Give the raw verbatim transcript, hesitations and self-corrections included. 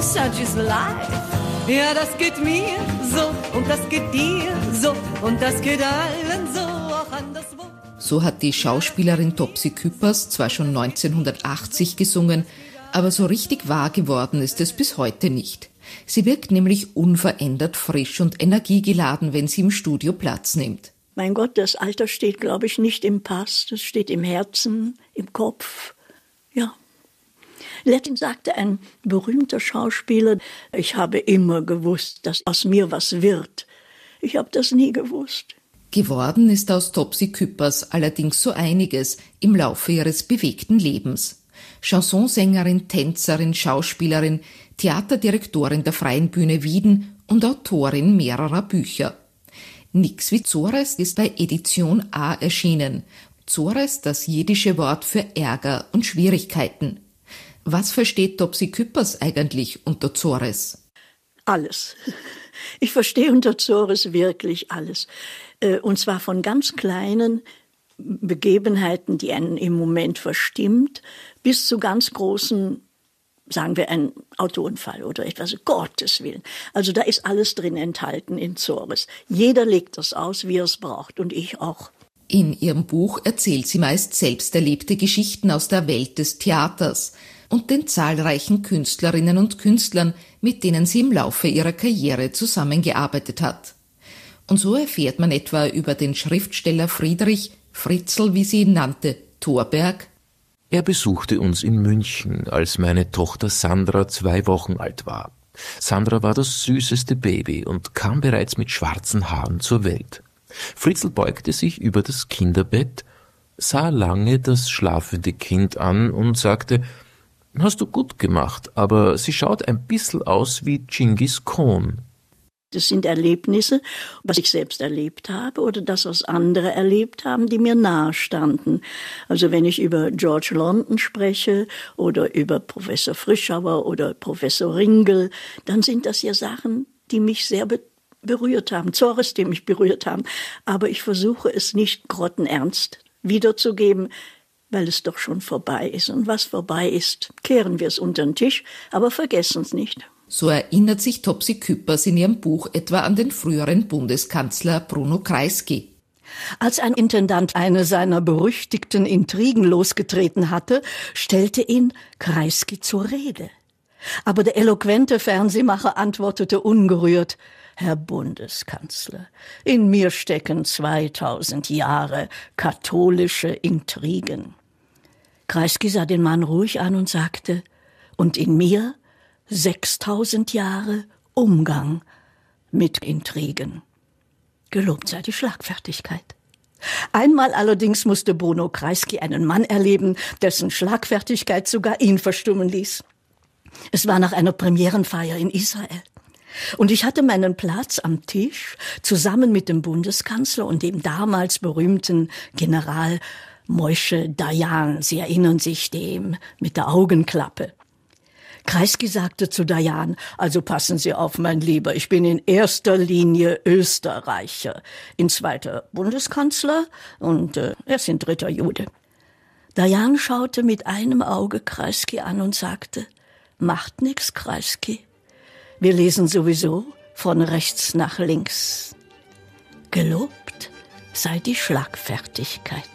such is life. Ja, das geht mir so und das geht dir so und das geht allen so, auch anderswo. So hat die Schauspielerin Topsy Küppers zwar schon neunzehnhundertachtzig gesungen, aber so richtig wahr geworden ist es bis heute nicht. Sie wirkt nämlich unverändert frisch und energiegeladen, wenn sie im Studio Platz nimmt. Mein Gott, das Alter steht, glaube ich, nicht im Pass, es steht im Herzen, im Kopf, ja. Letztens sagte ein berühmter Schauspieler, ich habe immer gewusst, dass aus mir was wird. Ich habe das nie gewusst. Geworden ist aus Topsy Küppers allerdings so einiges im Laufe ihres bewegten Lebens. Chansonsängerin, Tänzerin, Schauspielerin, Theaterdirektorin der Freien Bühne Wieden und Autorin mehrerer Bücher. Nix wie Zores ist bei Edition A erschienen. Zores, das jiddische Wort für Ärger und Schwierigkeiten. Was versteht Topsy Küppers eigentlich unter Zores? Alles. Ich verstehe unter Zores wirklich alles. Und zwar von ganz kleinen Begebenheiten, die einen im Moment verstimmt, bis zu ganz großen, sagen wir, ein Autounfall oder etwas, Gottes Willen. Also da ist alles drin enthalten in Zores. Jeder legt das aus, wie er es braucht, und ich auch. In ihrem Buch erzählt sie meist selbst erlebte Geschichten aus der Welt des Theaters und den zahlreichen Künstlerinnen und Künstlern, mit denen sie im Laufe ihrer Karriere zusammengearbeitet hat. Und so erfährt man etwa über den Schriftsteller Friedrich, Fritzl, wie sie ihn nannte, Thorberg. Er besuchte uns in München, als meine Tochter Sandra zwei Wochen alt war. Sandra war das süßeste Baby und kam bereits mit schwarzen Haaren zur Welt. Fritzl beugte sich über das Kinderbett, sah lange das schlafende Kind an und sagte, »Hast du gut gemacht, aber sie schaut ein bisschen aus wie Genghis Khan.« Das sind Erlebnisse, was ich selbst erlebt habe oder das, was andere erlebt haben, die mir nahe standen. Also wenn ich über George London spreche oder über Professor Frischauer oder Professor Ringel, dann sind das ja Sachen, die mich sehr be- berührt haben, Zores, die mich berührt haben. Aber ich versuche es nicht grottenernst wiederzugeben, weil es doch schon vorbei ist. Und was vorbei ist, kehren wir es unter den Tisch, aber vergessen es nicht. So erinnert sich Topsy Küppers in ihrem Buch etwa an den früheren Bundeskanzler Bruno Kreisky. Als ein Intendant eine seiner berüchtigten Intrigen losgetreten hatte, stellte ihn Kreisky zur Rede. Aber der eloquente Fernsehmacher antwortete ungerührt, »Herr Bundeskanzler, in mir stecken zweitausend Jahre katholische Intrigen.« Kreisky sah den Mann ruhig an und sagte, »Und in mir sechstausend Jahre Umgang mit Intrigen.« Gelobt sei die Schlagfertigkeit. Einmal allerdings musste Bruno Kreisky einen Mann erleben, dessen Schlagfertigkeit sogar ihn verstummen ließ. Es war nach einer Premierenfeier in Israel. Und ich hatte meinen Platz am Tisch zusammen mit dem Bundeskanzler und dem damals berühmten General Moshe Dayan. Sie erinnern sich, dem mit der Augenklappe. Kreisky sagte zu Dayan, also passen Sie auf, mein Lieber, ich bin in erster Linie Österreicher, in zweiter Bundeskanzler und äh, erst in dritter Jude. Dayan schaute mit einem Auge Kreisky an und sagte, macht nix, Kreisky. Wir lesen sowieso von rechts nach links. Gelobt sei die Schlagfertigkeit.